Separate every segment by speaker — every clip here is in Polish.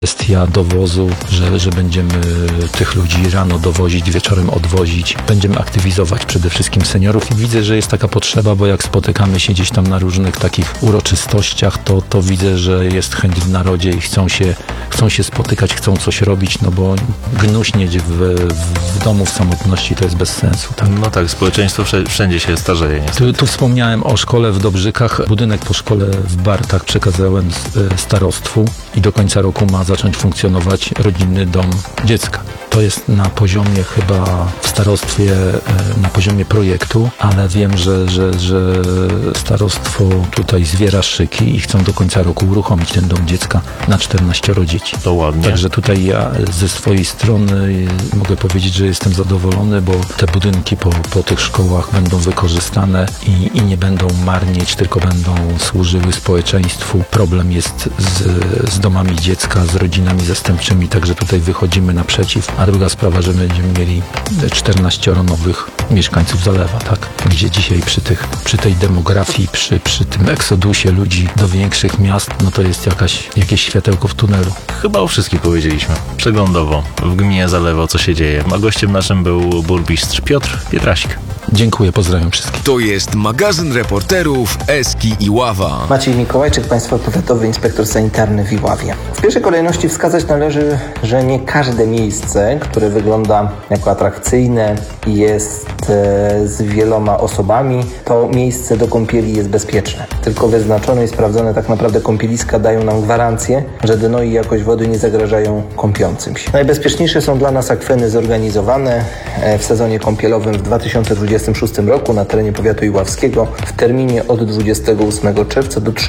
Speaker 1: Kwestia dowozu, że będziemy tych ludzi rano dowozić, wieczorem odwozić. Będziemy aktywizować przede wszystkim seniorów i widzę, że jest taka potrzeba, bo jak spotykamy się gdzieś tam na różnych takich uroczystościach, to widzę, że jest chęć w narodzie i chcą się spotykać, chcą coś robić, no bo gnuśnieć w domu w samotności to jest bez sensu. Tak?
Speaker 2: No tak, społeczeństwo wszędzie się starzeje niestety.
Speaker 1: Tu wspomniałem o szkole w Dobrzykach. Budynek po szkole w Bartach przekazałem starostwu i do końca roku ma zacząć funkcjonować rodzinny dom dziecka. To jest na poziomie chyba w starostwie, na poziomie projektu, ale wiem, że starostwo tutaj zwiera szyki i chcą do końca roku uruchomić ten dom dziecka na 14 dzieci.
Speaker 2: To ładnie.
Speaker 1: Także tutaj ja ze swojej strony mogę powiedzieć, że jestem zadowolony, bo te budynki po tych szkołach będą wykorzystane i nie będą marnieć, tylko będą służyły społeczeństwu. Problem jest z domami dziecka, z rodzinami zastępczymi, także tutaj wychodzimy naprzeciw. A druga sprawa, że będziemy mieli 14 nowych mieszkańców Zalewa, tak? Gdzie dzisiaj przy tej demografii, przy tym eksodusie ludzi do większych miast, no to jest jakieś światełko w tunelu.
Speaker 2: Chyba o wszystkim powiedzieliśmy. Przeglądowo w gminie Zalewo, co się dzieje. A gościem naszym był burmistrz Piotr Pietrasik.
Speaker 1: Dziękuję, pozdrawiam wszystkich.
Speaker 3: To jest magazyn reporterów Eski i Ława.
Speaker 4: Maciej Mikołajczyk, Państwowy Powiatowy Inspektor Sanitarny w Iławie. W pierwszej kolejności wskazać należy, że nie każde miejsce, które wygląda jako atrakcyjne i jest z wieloma osobami, to miejsce do kąpieli jest bezpieczne. Tylko wyznaczone i sprawdzone tak naprawdę kąpieliska dają nam gwarancję, że dno i jakość wody nie zagrażają kąpiącym się. Najbezpieczniejsze są dla nas akweny zorganizowane w sezonie kąpielowym w 2026 roku na terenie powiatu iławskiego. W terminie od 28 czerwca do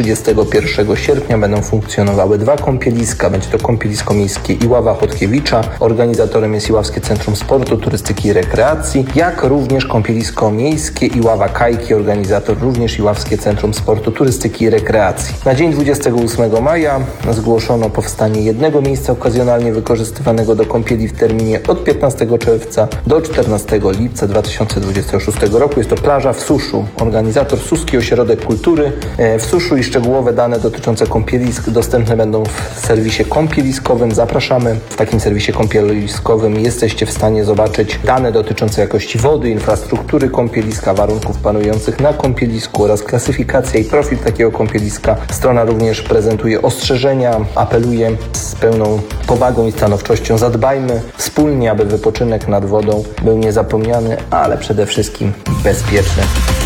Speaker 4: 31 sierpnia będą funkcjonowały 2 kąpieliska. Będzie to kąpielisko miejskie Iława-Chodkiewicza. Organizatorem jest Iławskie Centrum Sportu, Turystyki i Rekreacji, jak również kąpielisko miejskie Iława-Kajki. Organizator również Iławskie Centrum Sportu, Turystyki i Rekreacji. Na dzień 28 maja zgłoszono powstanie jednego miejsca okazjonalnie wykorzystywanego do kąpieli w terminie od 15 czerwca do 14 lipca 2026 roku. Jest to plaża w Suszu. Organizator Suski Ośrodek Kultury w Suszu i szczegółowe dane dotyczące kąpielisk dostępne będą w serwisie kąpieliskowym. Zapraszamy. W takim serwisie kąpieliskowym jesteście w stanie zobaczyć dane dotyczące jakości wody, infrastruktury kąpieliska, warunków panujących na kąpielisku oraz klasyfikacja i profil takiego kąpieliska. Strona również prezentuje ostrzeżenia, apeluje z pełną powagą i stanowczością. Zadbajmy wspólnie, aby wypoczynek nad wodą był niezapomniany, ale przede wszystkim bezpieczny.